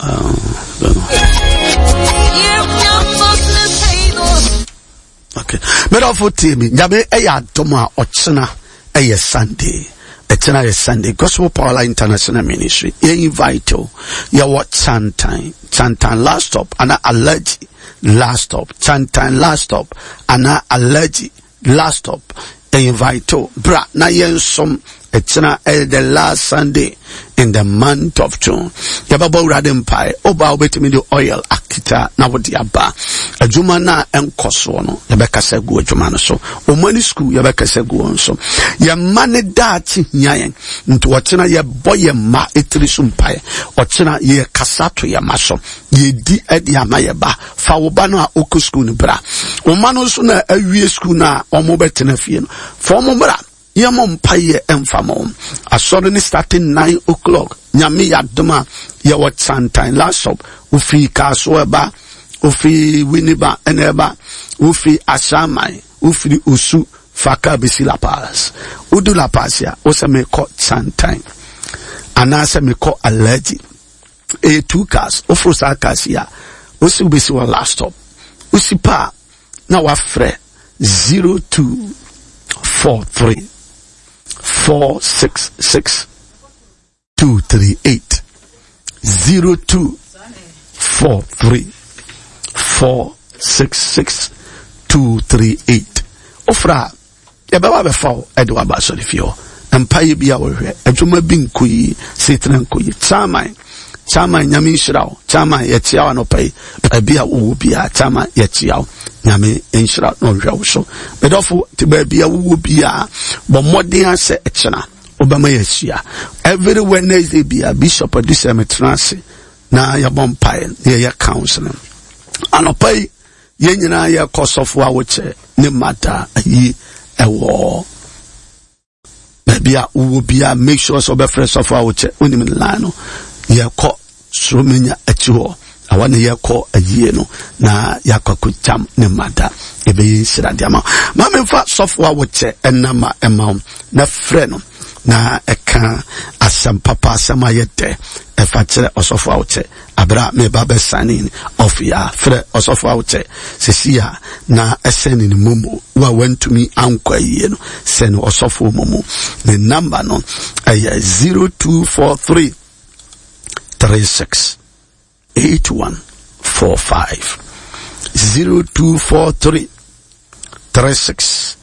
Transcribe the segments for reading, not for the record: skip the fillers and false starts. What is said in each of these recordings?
Okay. Merofo timi nyabe eya doma ochina eye Sunday. Etena is Sunday. Gospel Power International Ministry. You invite you. You watch Chantan last stop. Ana allergy last stop. Chantan last stop. Ana allergy last stop. You invite you. Bra na yen some. Etena the last Sunday in the month of June. Yababa uraden pai. Oba obetimi the oil akita na wodi aba. Adwuma na enkoso no. Yabeka segu adwuma no so. Omani school yabeka segu on so. Ya mane dati nyayen. Nti wachina ye boye ma etrisu mpae. Wachina ye kasato ya maso. Ye di edi ya mayeba. Fa wobano a oku school ni bra. Omano so na awie school na omobetena fie no. Fa omobra. Yamon paye enfamon. Asodeni starting 9 o'clock. Nyami yaduma ya wat sometime last up. Ufi kasweba, ufi winiba eneba, ufi asamai, ufi usu faka bisi la pass. Udu la pass ya, ose me ko sometime. Anase me ko allergy. 2 cars, ofrusa cars ya. Usi ubisi wa last up. Usi pa, na wafre 0243 466 238 0243 466 238. Ofra yababa befa edwa ba so defio empaye bia wo hwe adwuma bi nkoyi setena nkoyi chama nyame nhyirawo chama yetia no pai bia wo bia chama yetia nyame nhyira no hwe so bedofo te bia wo bia bo modern ase echena obama yesia every Wednesday bia bishop aduse metrance na yabom pai ye counseling anopai ye nyina ye kosofo a woche ne mata yi ewo bia wo bia make sure so be fresh of a woche onim line yako sumenya achiho awane yako ayie no na yakwakutam ne mada ebe siradiama mamemfa software woche enama ema na frɛ no na eka asam papa asama yete efa kire osofo woche abra me baba sanin of ya frɛ osofo woche sesia na eseni ni mumu wa went me ankwa yie no sen osofo mumu the number no 0243 36 8145 0243 36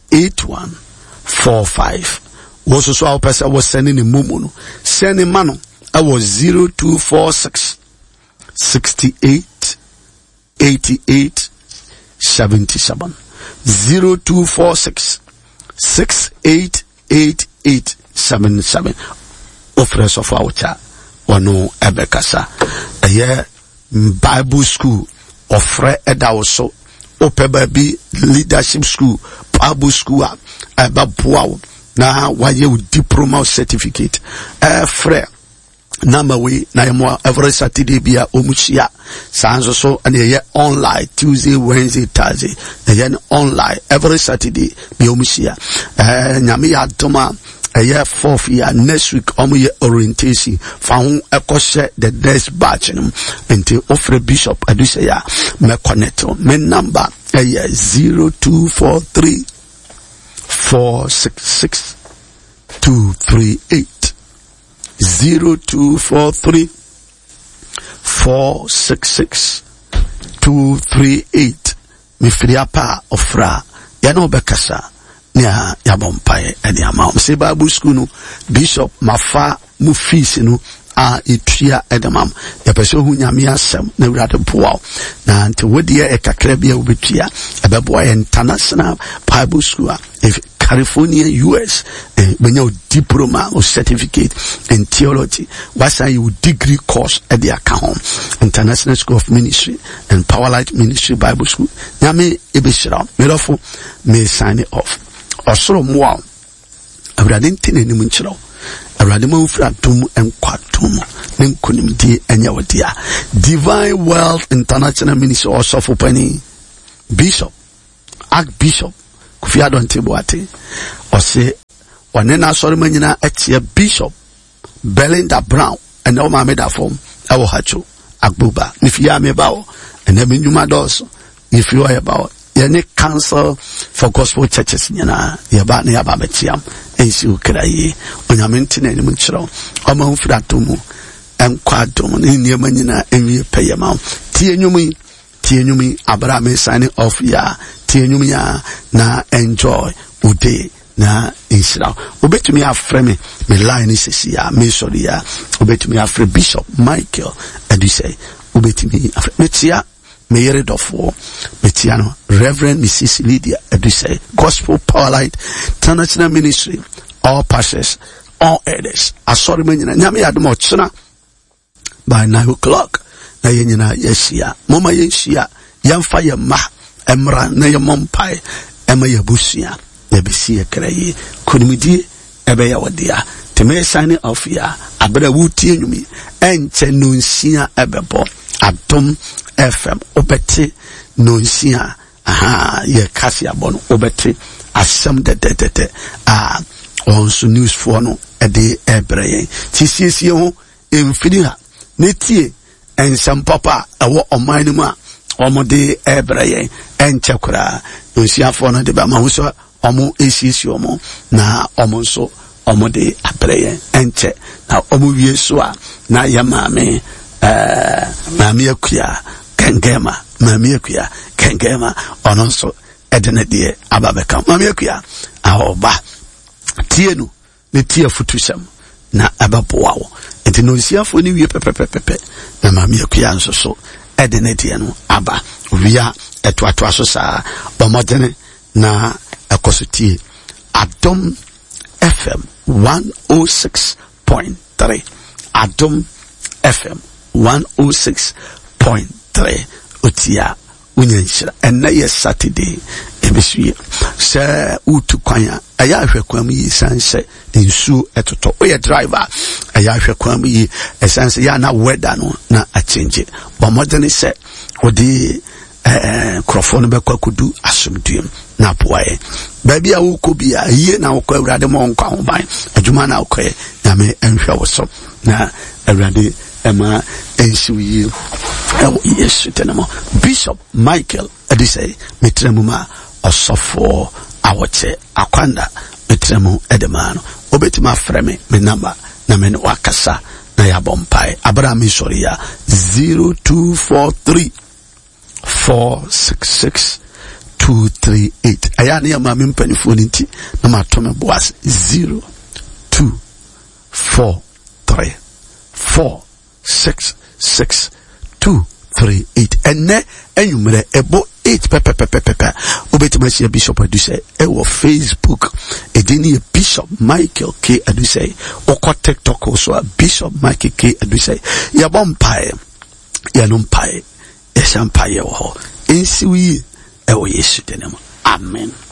8145. Also so our person was sending a mumu sending mano I was 0246 68 88 77 0246 68 88 77. Offers of our chat. Wano ebekasa eye Bible school ofre edawoso opebabi leadership school Bible school eba boawo na waye diploma certificate frɛ number we na yemo every Saturday bia omuchia sanzo so and ye online Tuesday Wednesday Thursday ye online every Saturday bia omuchia nyame ya doma a year 4th year next week year orientation found a koshe the next batch until offer bishop aduse ya me connect me number a year 0243 466 238 0243 466 238 me friapa ofra ya no bekasa ya bompae ene ama se Bible school no bishop mafa mu fees no a etua edamam ya pese hu nyame asem na wurade boa na nte wodi e kakra bia obetua ebeboa international Bible school if California US when you diploma or certificate in theology what's your degree course at the account International School of Ministry and Powerlight Ministry Bible School nyame ebeshira merofo me sign it off osoro moa awurade ntene ni munchiro awurade manfra dum enkwatum ne nkonimdie enya wodia Divine Wealth International Ministry osofo pani Bishop Archbishop Kofi Adonte Boate ose one na sori manyina etie Bishop Belinda Brown and o ma me da form ewo hacho Agbuba. If you are me about, and then you mad also. If you are about, any council for gospel churches, yaba ne yaba betiam, ensi ukraye, onyamintine ni munchiro, oma umfratumu, emkwatumu, ni yamanyina, enwi payama, Tienumi, Abraham signing off ya, Tienumi ya, na enjoy, ude, na Israel. Ubet me a frame me line is ya, me sorry ya, ubet me a free Bishop Michael, and you say, ubet me a free Metia, Mayor of War, Metiano, Reverend Mrs. Lydia, and you say, Gospel Power Light, International Ministry, all pastors, all elders, sorry, man, Yami Admochana, by 9 o'clock. Na yenyina yesia moma yesia yamfa ye ma emra na ye mompai ema ye busia ye bisi krayi kunimidi ebe ya wodia teme sign off ya abra wutie nyumi enche nonsia ebebo Adom FM obete nonsia ye kasi abono obete asem de onso news for no ede ebreye tisiesie ho emfini ha netie and some papa awo omanima omode ebreye enchekura nsia for no de ba mahuso omo esisi omo na omo so omode abreye enche na omo wie so a na ya mame akua kengema ono so edene de ababeka mame akua ahoba tienu ne tie futusam na ababoawo enti no nsiafo ni wie pepepepe na mame akua nso so edene de no aba wia etoato so saa bomodene na ekosotie Adom FM 106.3 Adom FM 106.3 Utia unyenshira ena ye Saturday ebisue se utu kwanya aya hwekwamu yi sanse nsu etoto oye driver aya hwekwamu yi esanse ya na weather no na a change bomodene se odi krofo no bekwa kudu asomdiem na poae baby a wukobia ye na wukọ awurade mo nkwa ho ban adwuma na wukọ na me enhwa wo so na awurade ema ensiwi yesu tenamo Bishop Michael adisay metremu ma osofo awoche akwanda metremu edemano obetima frame me number na me wakasa na ya bompai Abraham Soria 0243 466 238 ayani ya mami mpanifoni nti na matome boas 0243 466 238 ene enyumere ebo 8 pepe obetimasi ya Bishop Adusei ewo Facebook edini Bishop Michael K Adusei oko TikTok also Bishop Michael K Adusei ya bompae ya numpae esampae wo ensiwi ewo Yesu denemo amen.